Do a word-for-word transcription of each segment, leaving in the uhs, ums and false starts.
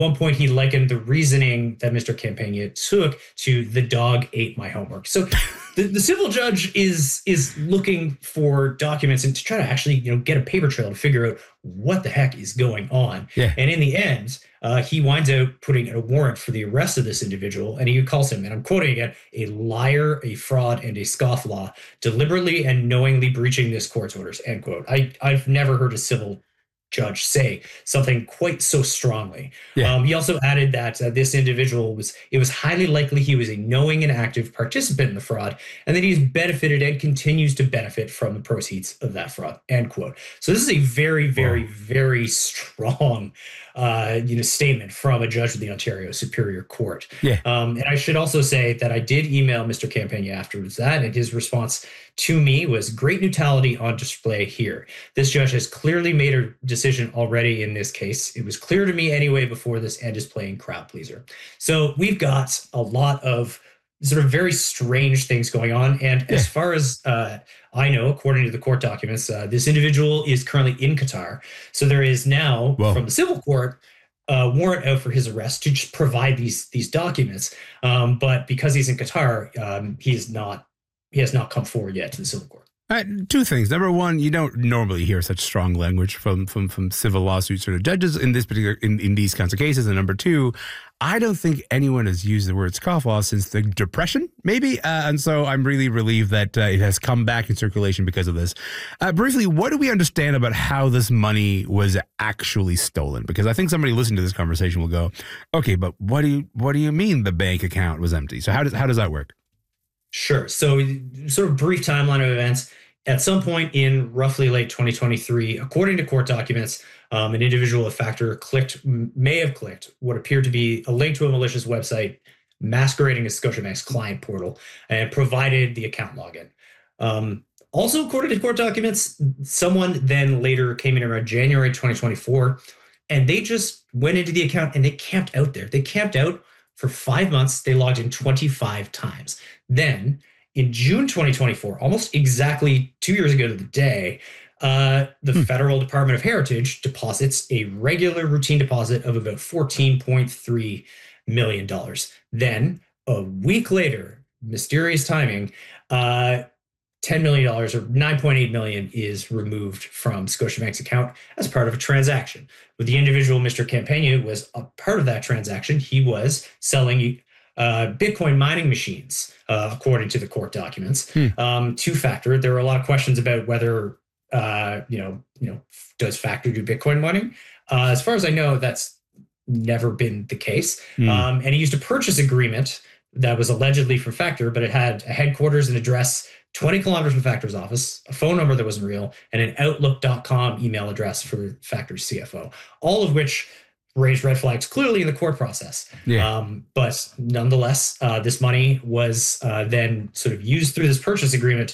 one point, he likened the reasoning that Mister Campagna took to the dog ate my homework. So the, the civil judge is is looking for documents and to try to actually, you know, get a paper trail to figure out what the heck is going on. Yeah. And in the end, uh, he winds up putting a warrant for the arrest of this individual. And he calls him, and I'm quoting again, a liar, a fraud, and a scofflaw, deliberately and knowingly breaching this court's orders, end quote. I, I've never heard a civil judge say something quite so strongly. Yeah. Um, he also added that uh, this individual was, it was highly likely he was a knowing and active participant in the fraud, and that he's benefited and continues to benefit from the proceeds of that fraud, end quote. So this is a very, very, wow. very strong uh, you know, statement from a judge of the Ontario Superior Court. Yeah. Um, and I should also say that I did email Mister Campagna afterwards that, and his response to me was great neutrality on display here. This judge has clearly made a decision already in this case. It was clear to me anyway before this and is playing crowd pleaser. So we've got a lot of sort of very strange things going on. And yeah. as far as uh, I know, according to the court documents, uh, this individual is currently in Qatar. So there is now Whoa. from the civil court a warrant out for his arrest to just provide these these documents. Um, but because he's in Qatar, um, he's not he has not come forward yet to the civil court. Uh, two things. Number one, you don't normally hear such strong language from from from civil lawsuits or judges in this particular in, in these kinds of cases. And number two, I don't think anyone has used the word scofflaw since the Depression, maybe. Uh, and so I'm really relieved that uh, it has come back in circulation because of this. Uh, briefly, what do we understand about how this money was actually stolen? Because I think somebody listening to this conversation will go, okay, but what do you what do you mean the bank account was empty? So how does how does that work? Sure. So sort of brief timeline of events. At some point in roughly late twenty twenty-three, according to court documents, um, an individual at Factor clicked, may have clicked what appeared to be a link to a malicious website masquerading as Scotiabank's client portal and provided the account login. Um, also, according to court documents, someone then later came in around January twenty twenty-four, and they just went into the account and they camped out there. They camped out for five months. They logged in twenty-five times. Then in June twenty twenty-four, almost exactly two years ago to the day, uh, the hmm. Federal Department of Heritage deposits a regular routine deposit of about fourteen point three million dollars. Then a week later, mysterious timing, uh, ten million dollars or nine point eight million dollars is removed from Scotiabank's account as part of a transaction. With the individual, Mister Campagna, was a part of that transaction. He was selling uh, Bitcoin mining machines, uh, according to the court documents, hmm. um, to Factor. There were a lot of questions about whether, uh, you know, you know, does Factor do Bitcoin mining? Uh, as far as I know, that's never been the case. Hmm. Um, and he used a purchase agreement that was allegedly from Factor, but it had a headquarters and address twenty kilometers from Factor's office, a phone number that wasn't real, and an outlook dot com email address for Factor's C F O, all of which raised red flags clearly in the court process. Yeah. Um, but nonetheless, uh, this money was uh, then sort of used through this purchase agreement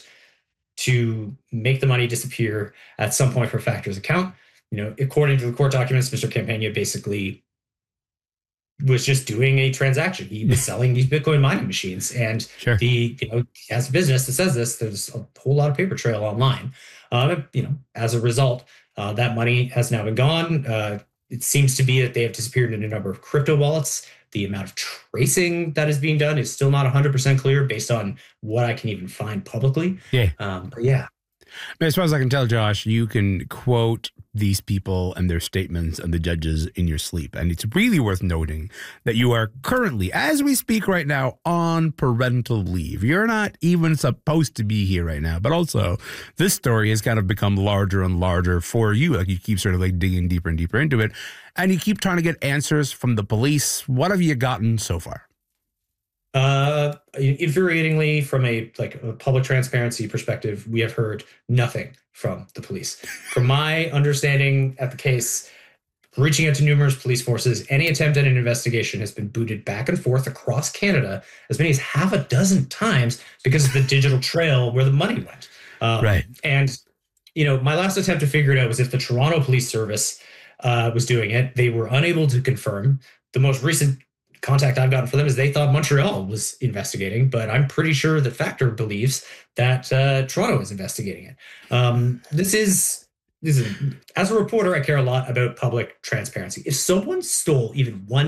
to make the money disappear at some point from Factor's account. You know, according to the court documents, Mister Campagna basically was just doing a transaction. He was selling these Bitcoin mining machines, and sure. the you know he has a business that says this. There's a whole lot of paper trail online. Uh, you know, as a result, uh, that money has now been gone. Uh, it seems to be that they have disappeared in a number of crypto wallets. The amount of tracing that is being done is still not one hundred percent clear based on what I can even find publicly. Yeah. Um, but yeah. As far as I can tell, Josh, you can quote these people and their statements and the judges in your sleep. And it's really worth noting that you are currently, as we speak right now, on parental leave. You're not even supposed to be here right now. But also, this story has kind of become larger and larger for you. Like you keep sort of like digging deeper and deeper into it. And you keep trying to get answers from the police. What have you gotten so far? Uh, infuriatingly, from a like a public transparency perspective, we have heard nothing from the police. From my understanding at the case, reaching out to numerous police forces, any attempt at an investigation has been booted back and forth across Canada as many as half a dozen times because of the digital trail where the money went. Um, right. And, you know, my last attempt to figure it out was if the Toronto Police Service uh, was doing it. They were unable to confirm. The most recent contact I've gotten for them is they thought Montreal was investigating, but I'm pretty sure that Factor believes that uh, Toronto is investigating it. Um, this is this is, as a reporter, I care a lot about public transparency. If someone stole even one